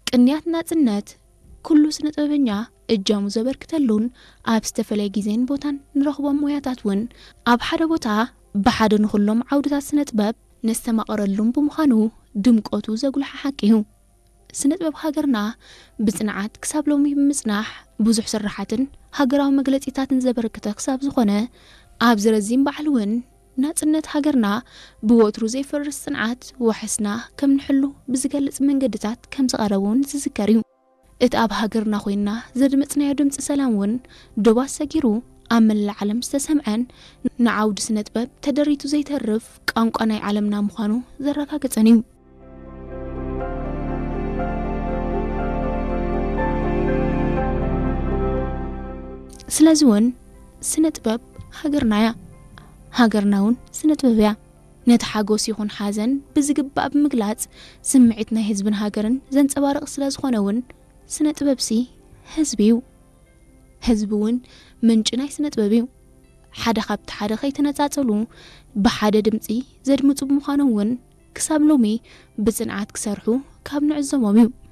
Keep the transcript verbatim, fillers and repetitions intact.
ቅንያት ናጽነት ኩሉ ስነ ጥበበኛ እጃሙ ዘበርክተሉን ኣብ ዝተፈለየ ጊዜን ቦታን ንረኽቦም ሞያታት ውን ኣብ ሓደ ቦታ ብሓደ ንኹሎም ዓውድታት ስነ ጥበብ ነስተማቐረሉን ብምዃኑ ድምቆቱ ዘጉልሐ ሓቂ እዩ ስነ ጥበብ ሃገርና ብጽንዓት ክሳብ ሎሚ ብምጽናሕ ብዙሕ ስራሓትን ሃገራዊ መግለጺታትን ዘበረከተ ክሳብ ዝኾነ ኣብ ዝረዚም በዓል ውን ናጽነት ሃገርና ብወትሩ ዘይፈርስ ጽንዓት ወሕስና ከም ንሕሉ ብዝገልጽ መንገድታት ከም ዝቐረቡን ዝዝከር እዩ እቲ ኣብ ሃገርና ኮይና ዘድመጽናዮ ድምፂ ሰላም ውን ዶባ ሰጊሩ ኣብ መላእ ዓለም ዝተሰምዐን ንዓውዲ ስነ ጥበብ ተደሪቱ ዘይተርፍ ቋንቋ ናይ ዓለምና ምዃኑ ዘረጋግጸን እዩ ስለዚ ውን ስነ ጥበብ ሃገርናያ ሃገርናውን ስነ ጥበብያ ነቲ ሓጎስ ይኹን ሓዘን ብዝግባእ ብምግላጽ ስምዒት ናይ ህዝብን ሃገርን ዘንጸባርቕ ስለ ዝኾነ ውን ስነ ጥበብሲ ህዝቢ እዩ ህዝቢ ውን ምንጭ ናይ ስነ ጥበብ እዩ ሓደ ካብቲ ሓደ ከይተነጻጸሉ ብሓደ ድምፂ ዘድምፁ ብምዃኖም ውን ክሳብ ሎሚ ብጽንዓት ክሰርሑ ካብ ንዕዘቦም እዩ